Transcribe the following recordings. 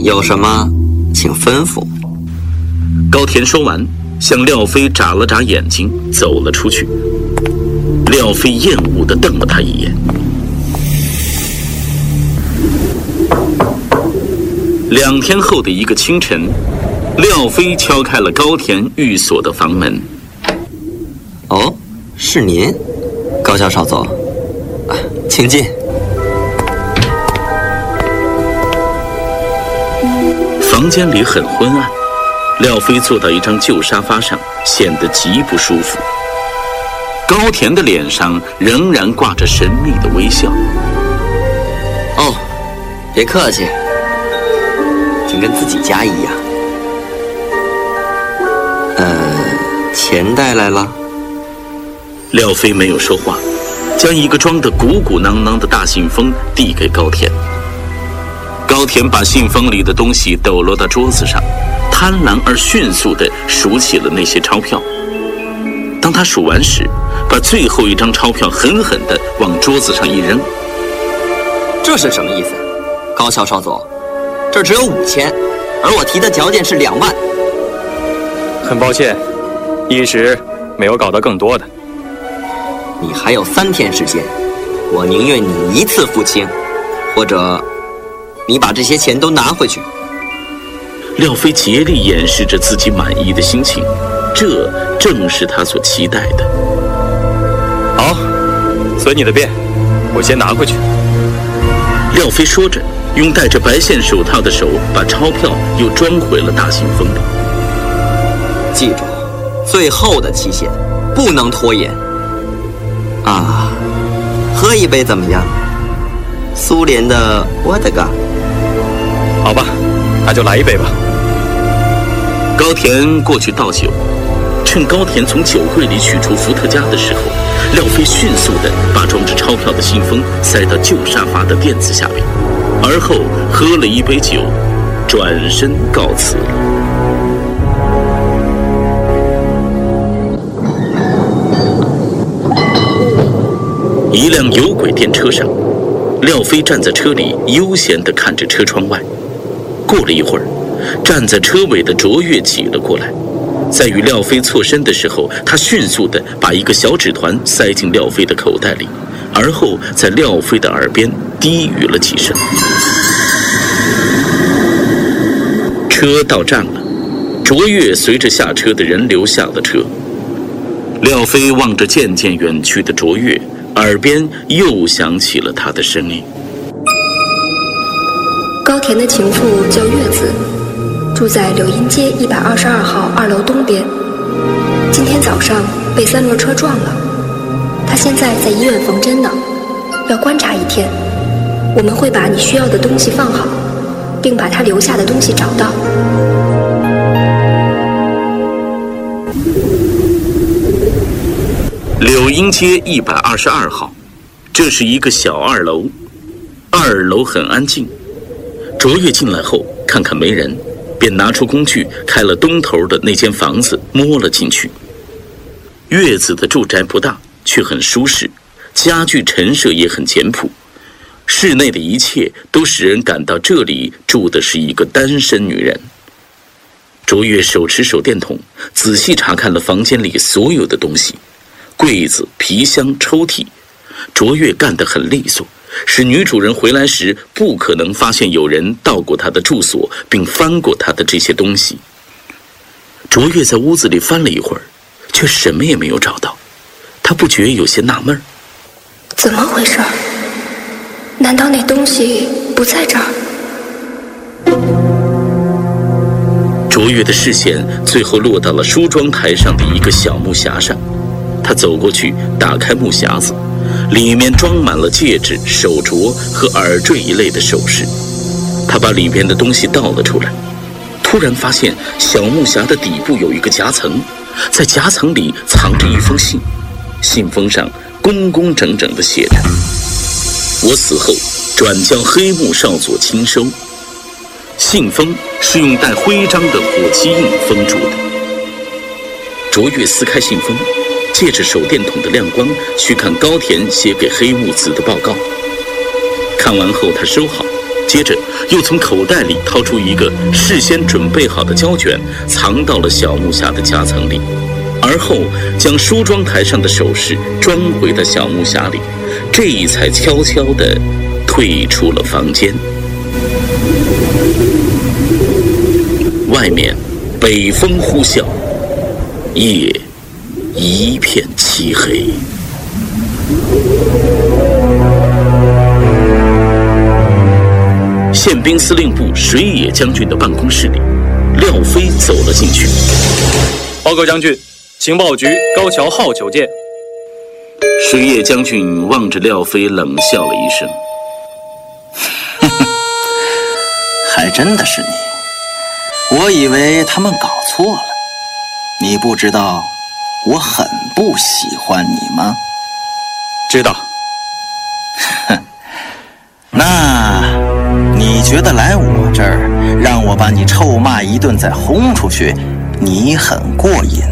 有什么请吩咐。 高田说完，向廖飞眨了眨眼睛，走了出去。廖飞厌恶地瞪了他一眼。2天后的一个清晨，廖飞敲开了高田寓所的房门。 哦，是您，高校少佐，请进。 房间里很昏暗，廖飞坐到一张旧沙发上，显得极不舒服。高田的脸上仍然挂着神秘的微笑。 哦，别客气，请跟自己家一样。钱带来了？ 廖飞没有说话，将一个装得鼓鼓囊囊的大信封递给高田。高田把信封里的东西抖落到桌子上，贪婪而迅速地数起了那些钞票。当他数完时，把最后一张钞票狠狠地往桌子上一扔。 这是什么意思？高校少佐，这只有5000，而我提的条件是2万。 很抱歉，一时没有搞到更多的。 你还有3天时间，我宁愿你一次付清，或者你把这些钱都拿回去。 廖飞竭力掩饰着自己满意的心情，这正是他所期待的。 好，随你的便，我先拿回去。 廖飞说着，用戴着白线手套的手把钞票又装回了大信封里。 记住，最后的期限不能拖延。喝一杯怎么样？苏联的沃德嘎。 好吧，那就来一杯吧。 高田过去倒酒，趁高田从酒柜里取出伏特加的时候，廖飞迅速地把装着钞票的信封塞到旧沙发的垫子下边，而后喝了一杯酒，转身告辞了。一辆有轨电车上，廖飞站在车里，悠闲地看着车窗外。过了一会儿，站在车尾的卓越挤了过来，在与廖飞错身的时候，他迅速地把一个小纸团塞进廖飞的口袋里，而后在廖飞的耳边低语了几声。车到站了，卓越随着下车的人流下了车。廖飞望着渐渐远去的卓越，耳边又响起了他的声音。 高田的情妇叫月子，住在柳荫街122号2楼东边。今天早上被3轮车撞了，她现在在医院缝针呢，要观察1天。我们会把你需要的东西放好，并把她留下的东西找到。 柳荫街122号，这是一个小2楼，2楼很安静。卓越进来后，看看没人，便拿出工具开了东头的那间房子，摸了进去。月子的住宅不大，却很舒适，家具陈设也很简朴，室内的一切都使人感到这里住的是一个单身女人。卓越手持手电筒，仔细查看了房间里所有的东西，柜子、皮箱、抽屉，卓越干得很利索，使女主人回来时不可能发现有人到过她的住所，并翻过她的这些东西。卓越在屋子里翻了一会儿，却什么也没有找到，她不觉有些纳闷。 怎么回事？难道那东西不在这儿？ 卓越的视线最后落到了梳妆台上的一个小木匣上，他走过去，打开木匣子，里面装满了戒指、手镯和耳坠一类的首饰。他把里面的东西倒了出来，突然发现小木匣的底部有一个夹层，在夹层里藏着一封信，信封上工工整整地写着：“我死后转交黑木少佐亲收。”信封是用带徽章的火漆印封住的。卓越撕开信封，借着手电筒的亮光去看高田写给黑木子的报告。看完后他收好， 接着又从口袋里掏出一个事先准备好的胶卷，藏到了小木匣的夹层里，而后将梳妆台上的首饰装回到小木匣里，这才悄悄地退出了房间。外面北风呼啸，夜一片漆黑。宪兵司令部水野将军的办公室里，廖飞走了进去。 报告将军，情报局高桥浩求见。 水野将军望着廖飞冷笑了一声：“ 还真的是你，我以为他们搞错了。你不知道我很不喜欢你吗？” 知道。 那你觉得来我这儿让我把你臭骂一顿再轰出去，你很过瘾？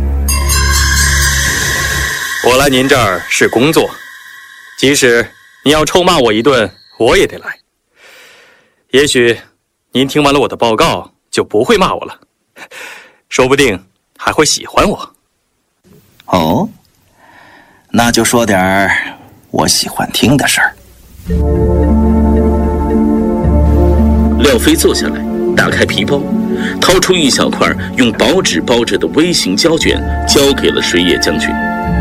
我来您这儿是工作，即使你要臭骂我一顿，我也得来。也许您听完了我的报告就不会骂我了，说不定还会喜欢我。 哦，那就说点我喜欢听的事儿。 廖飞坐下来，打开皮包，掏出一小块用薄纸包着的微型胶卷，交给了水野将军。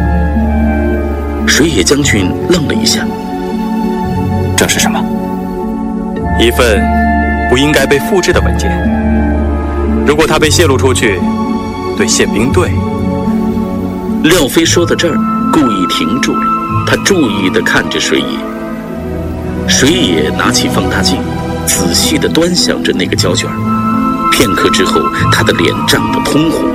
水野将军愣了一下， 这是什么？ 一份不应该被复制的文件。如果它被泄露出去，对宪兵队…… 廖飞说到这儿，故意停住了，他注意地看着水野。水野拿起放大镜，仔细地端详着那个胶卷。片刻之后，他的脸涨得通红。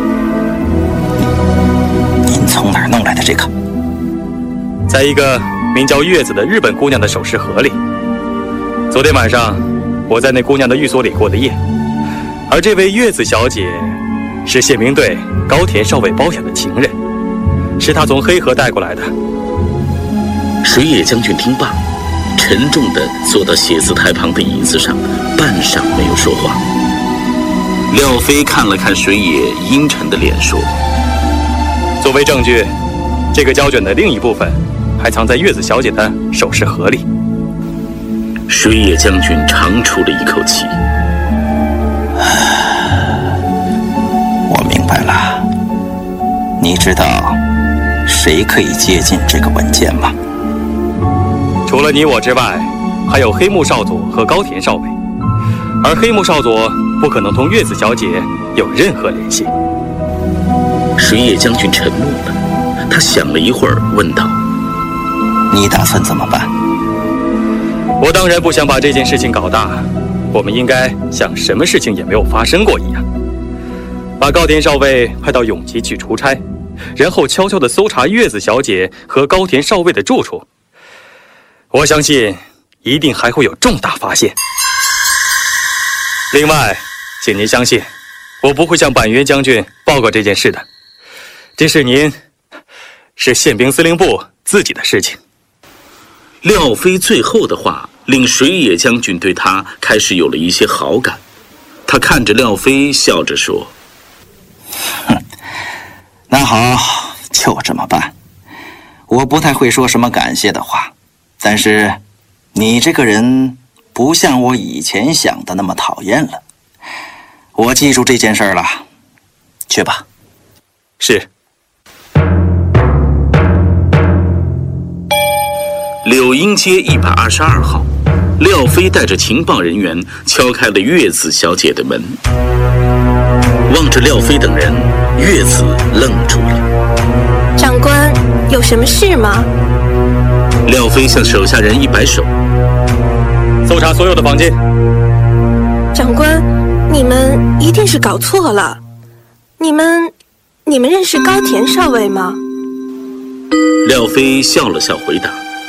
您从哪儿弄来的这个？ 在一个名叫月子的日本姑娘的首饰盒里。昨天晚上，我在那姑娘的寓所里过的夜，而这位月子小姐是宪兵队高田少尉包养的情人，是她从黑河带过来的。 水野将军听罢，沉重地坐到写字台旁的椅子上，半晌没有说话。廖飞看了看水野阴沉的脸，说：“ 作为证据，这个胶卷的另一部分还藏在月子小姐的首饰盒里。” 水野将军长出了一口气。 我明白了，你知道谁可以接近这个文件吗？ 除了你我之外，还有黑木少佐和高田少尉，而黑木少佐不可能同月子小姐有任何联系。 水野将军沉默了，他想了一会儿，问道：“ 你打算怎么办？” 我当然不想把这件事情搞大，我们应该像什么事情也没有发生过一样，把高田少尉派到永吉去出差，然后悄悄地搜查月子小姐和高田少尉的住处。我相信一定还会有重大发现。另外，请您相信，我不会向板垣将军报告这件事的，这是宪兵司令部自己的事情。 廖飞最后的话令水野将军对他开始有了一些好感。他看着廖飞，笑着说：“ 那好，就这么办。我不太会说什么感谢的话，但是你这个人不像我以前想的那么讨厌了。我记住这件事了，去吧。” 是。 柳荫街122号，廖飞带着情报人员敲开了月子小姐的门。望着廖飞等人，月子愣住了。 长官，有什么事吗？ 廖飞向手下人一摆手：“ 搜查所有的房间。” 长官，你们一定是搞错了。你们认识高田少尉吗？ 廖飞笑了笑回答：“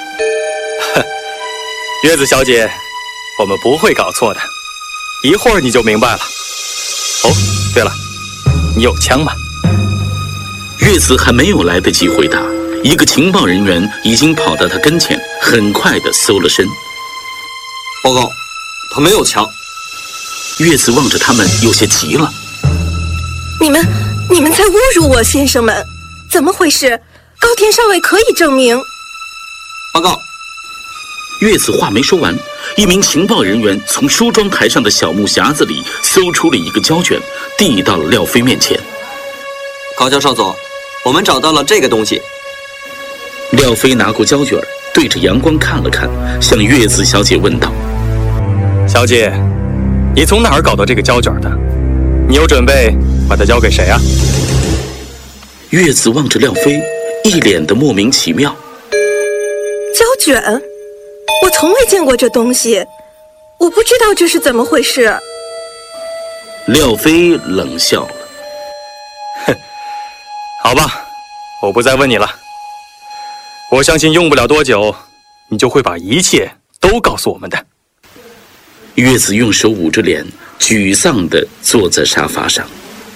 月子小姐，我们不会搞错的，一会儿你就明白了。哦，对了，你有枪吗？” 月子还没有来得及回答，一个情报人员已经跑到他跟前，很快地搜了身。 报告， 他没有枪。 月子望着他们，有些急了。 你们在侮辱我，先生们！怎么回事？高田少尉可以证明。 报告。 月子话没说完，一名情报人员从梳妆台上的小木匣子里搜出了一个胶卷，递到了廖飞面前。 高教少佐，我们找到了这个东西。 廖飞拿过胶卷，对着阳光看了看，向月子小姐问道：“ 小姐，你从哪儿搞到这个胶卷的？你有准备把它交给谁啊？” 月子望着廖飞，一脸的莫名其妙。 胶卷？我从未见过这东西，我不知道这是怎么回事。 廖飞冷笑了。 哼，好吧，我不再问你了。我相信用不了多久，你就会把一切都告诉我们的。 月子用手捂着脸，沮丧地坐在沙发上。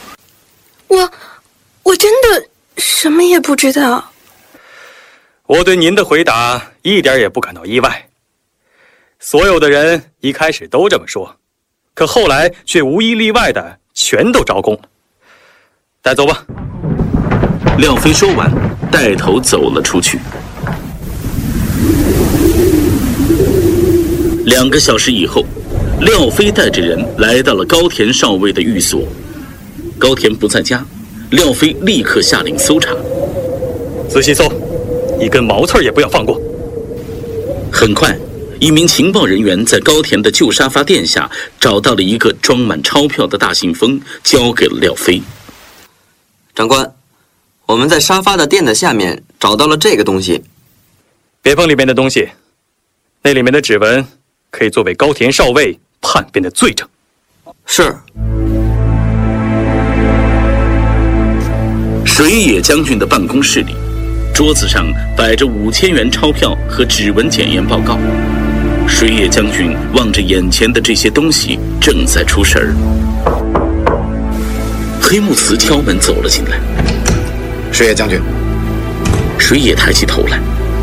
我真的什么也不知道。 我对您的回答一点也不感到意外。所有的人一开始都这么说，可后来却无一例外的全都招供了。带走吧。 廖飞说完，带头走了出去。2个小时以后，廖飞带着人来到了高田少尉的寓所。高田不在家，廖飞立刻下令搜查， 仔细搜，一根毛刺也不要放过。 很快，一名情报人员在高田的旧沙发垫下找到了一个装满钞票的大信封，交给了廖飞。 长官，我们在沙发的垫子下面找到了这个东西。 别碰里面的东西，那里面的指纹可以作为高田少尉叛变的罪证。 是。 水野将军的办公室里，桌子上摆着5000元钞票和指纹检验报告。水野将军望着眼前的这些东西，正在出神儿。黑木慈敲门走了进来。 水野将军。 水野抬起头来。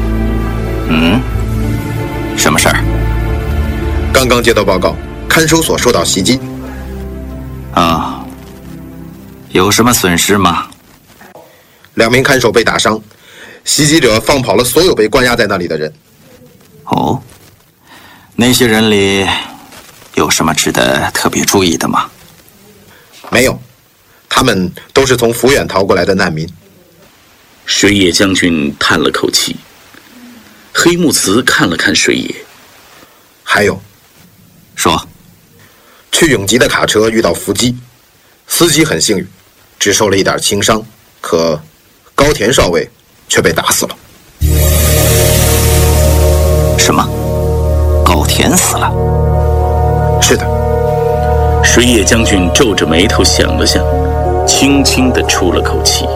什么事儿？ 刚刚接到报告，看守所受到袭击。 啊，有什么损失吗 ？2名看守被打伤，袭击者放跑了所有被关押在那里的人。 哦，那些人里有什么值得特别注意的吗？ 没有，他们都是从福远逃过来的难民。 水野将军叹了口气。黑木慈看了看水野。 还有， 说， 去永吉的卡车遇到伏击，司机很幸运，只受了一点轻伤，可高田少尉却被打死了。 什么？高田死了？ 是的。 水野将军皱着眉头想了想，轻轻地出了口气。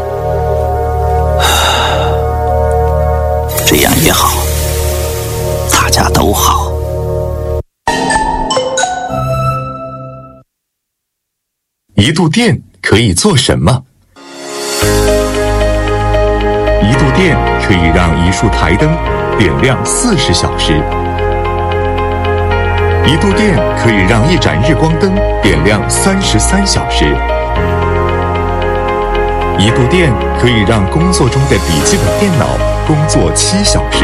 这样也好，大家都好。 一度电可以做什么？一度电可以让一束台灯点亮40小时。一度电可以让一盏日光灯点亮33小时。一度电可以让工作中的笔记本电脑工作7小时。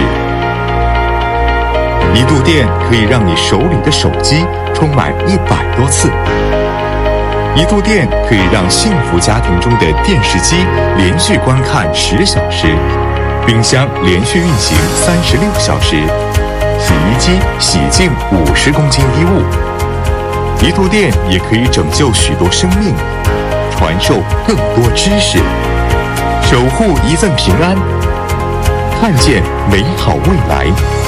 一度电可以让你手里的手机充满100多次。一度电可以让幸福家庭中的电视机连续观看10小时，冰箱连续运行36小时，洗衣机洗净50公斤衣物。一度电也可以拯救许多生命，传授更多知识，守护一份平安，看见美好未来。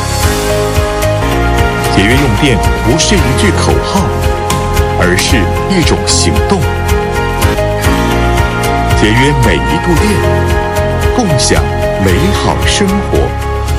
节约用电不是一句口号，而是一种行动。节约每一度电，共享美好生活。